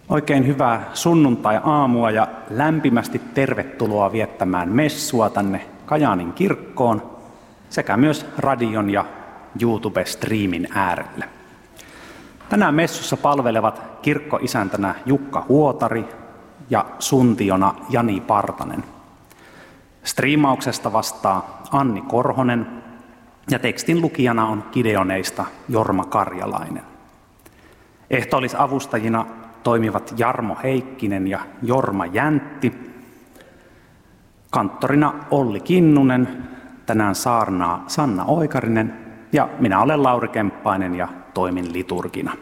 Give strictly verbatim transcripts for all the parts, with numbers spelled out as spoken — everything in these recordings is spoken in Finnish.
Oikein hyvää sunnuntai-aamua ja lämpimästi tervetuloa viettämään messua tänne Kajaanin kirkkoon sekä myös radion ja YouTube-striimin äärelle. Tänään messussa palvelevat kirkkoisäntänä Jukka Huotari ja suntiona Jani Partanen. Striimauksesta vastaa Anni Korhonen ja tekstin lukijana on Gideoneista Jorma Karjalainen. Ehtoollisavustajina toimivat Jarmo Heikkinen ja Jorma Jäntti. Kanttorina Olli Kinnunen, tänään saarnaa Sanna Oikarinen ja minä olen Lauri Kemppainen ja toimin liturgina.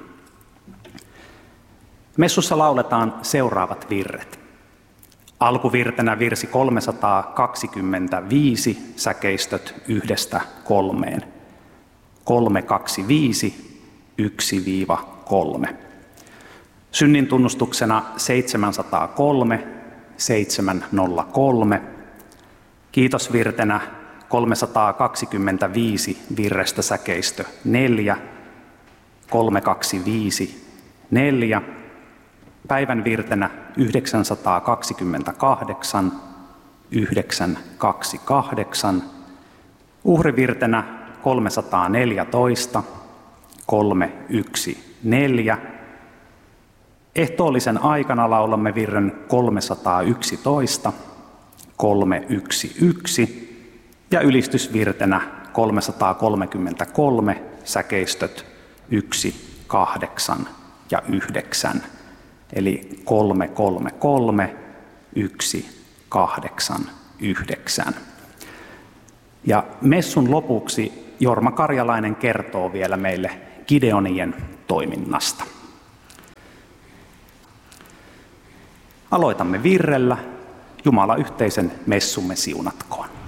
Messussa lauletaan seuraavat virret. Alkuvirtenä virsi kolmesataakaksikymmentäviisi, säkeistöt yhdestä kolmeen. kolme kaksi viisi, yksi kolme. Synnin tunnustuksena seitsemänsataakolme, seitsemänsataakolme. Kiitosvirtenä kolmesataakaksikymmentäviisi, virrestä säkeistö neljä, kolme kaksi viisi, neljä. Päivän virtenä yhdeksänsataakaksikymmentäkahdeksan, yhdeksän kaksi kahdeksan. Uhrivirtenä kolmesataaneljätoista, kolme yksi neljä. Ehtoollisen aikana laulamme virren kolmesataayksitoista, kolme yksi yksi ja ylistysvirtenä kolmesataakolmekymmentäkolme, säkeistöt yksi, kahdeksan ja yhdeksän. Eli kolme kolme kolme, yksi, kahdeksan, yhdeksän. Ja messun lopuksi Jorma Karjalainen kertoo vielä meille Gideonien toiminnasta. Aloitamme virrellä. Jumala yhteisen messumme siunatkoon.